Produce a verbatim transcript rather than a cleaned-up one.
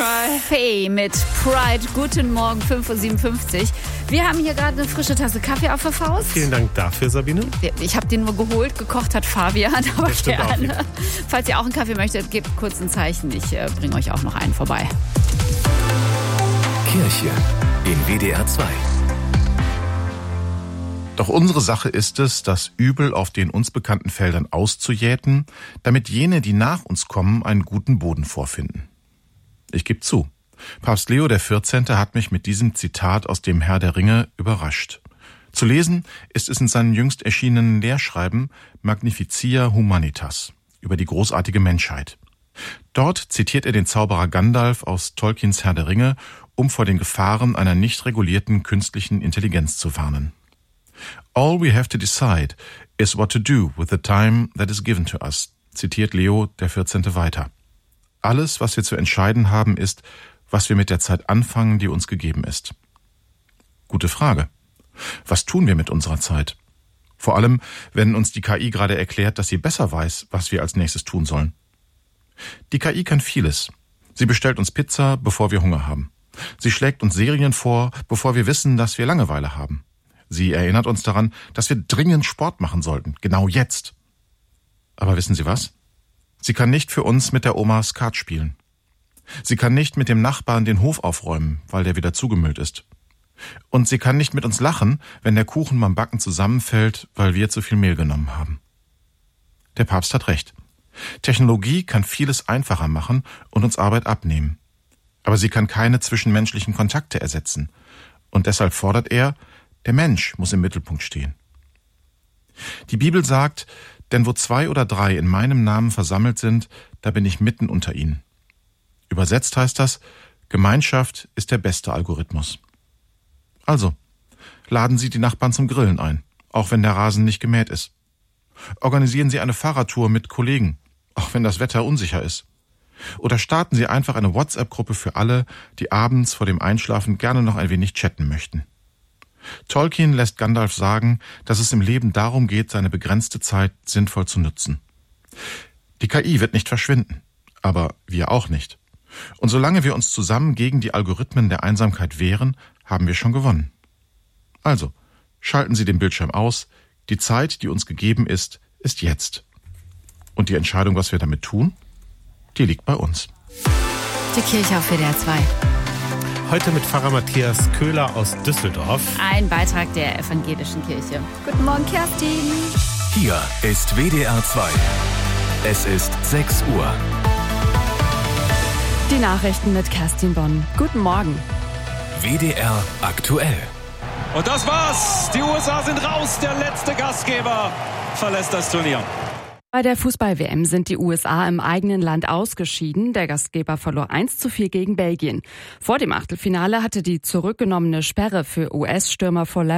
Faye mit Pride. Guten Morgen, fünf Uhr siebenundfünfzig. Wir haben hier gerade eine frische Tasse Kaffee auf der Faust. Vielen Dank dafür, Sabine. Ich habe den nur geholt, gekocht hat Fabian. Aber Das stimmt auch gerne. Falls ihr auch einen Kaffee möchtet, gebt kurz ein Zeichen. Ich äh, bringe euch auch noch einen vorbei. Kirche in W D R zwei. Doch unsere Sache ist es, das Übel auf den uns bekannten Feldern auszujäten, damit jene, die nach uns kommen, einen guten Boden vorfinden. Ich gebe zu, Papst Leo der vierzehnte hat mich mit diesem Zitat aus dem Herr der Ringe überrascht. Zu lesen ist es in seinen jüngst erschienenen Lehrschreiben Magnificia Humanitas über die großartige Menschheit. Dort zitiert er den Zauberer Gandalf aus Tolkiens Herr der Ringe, um vor den Gefahren einer nicht regulierten künstlichen Intelligenz zu warnen. All we have to decide is what to do with the time that is given to us, zitiert Leo der vierzehnte weiter. Alles, was wir zu entscheiden haben, ist, was wir mit der Zeit anfangen, die uns gegeben ist. Gute Frage. Was tun wir mit unserer Zeit? Vor allem, wenn uns die K I gerade erklärt, dass sie besser weiß, was wir als nächstes tun sollen. Die K I kann vieles. Sie bestellt uns Pizza, bevor wir Hunger haben. Sie schlägt uns Serien vor, bevor wir wissen, dass wir Langeweile haben. Sie erinnert uns daran, dass wir dringend Sport machen sollten, genau jetzt. Aber wissen Sie was? Sie kann nicht für uns mit der Oma Skat spielen. Sie kann nicht mit dem Nachbarn den Hof aufräumen, weil der wieder zugemüllt ist. Und sie kann nicht mit uns lachen, wenn der Kuchen beim Backen zusammenfällt, weil wir zu viel Mehl genommen haben. Der Papst hat recht. Technologie kann vieles einfacher machen und uns Arbeit abnehmen. Aber sie kann keine zwischenmenschlichen Kontakte ersetzen. Und deshalb fordert er, der Mensch muss im Mittelpunkt stehen. Die Bibel sagt, denn wo zwei oder drei in meinem Namen versammelt sind, da bin ich mitten unter ihnen. Übersetzt heißt das, Gemeinschaft ist der beste Algorithmus. Also, laden Sie die Nachbarn zum Grillen ein, auch wenn der Rasen nicht gemäht ist. Organisieren Sie eine Fahrradtour mit Kollegen, auch wenn das Wetter unsicher ist. Oder starten Sie einfach eine WhatsApp-Gruppe für alle, die abends vor dem Einschlafen gerne noch ein wenig chatten möchten. Tolkien lässt Gandalf sagen, dass es im Leben darum geht, seine begrenzte Zeit sinnvoll zu nutzen. Die K I wird nicht verschwinden, aber wir auch nicht. Und solange wir uns zusammen gegen die Algorithmen der Einsamkeit wehren, haben wir schon gewonnen. Also, schalten Sie den Bildschirm aus. Die Zeit, die uns gegeben ist, ist jetzt. Und die Entscheidung, was wir damit tun, die liegt bei uns. Die Kirche auf W D R zwei. Heute mit Pfarrer Matthias Köhler aus Düsseldorf. Ein Beitrag der evangelischen Kirche. Guten Morgen, Kerstin. Hier ist W D R zwei. Es ist sechs Uhr. Die Nachrichten mit Kerstin Bonn. Guten Morgen. W D R aktuell. Und das war's. Die U S A sind raus. Der letzte Gastgeber verlässt das Turnier. Bei der Fußball-W M sind die U S A im eigenen Land ausgeschieden. Der Gastgeber verlor eins zu vier gegen Belgien. Vor dem Achtelfinale hatte die zurückgenommene Sperre für U S-Stürmer vor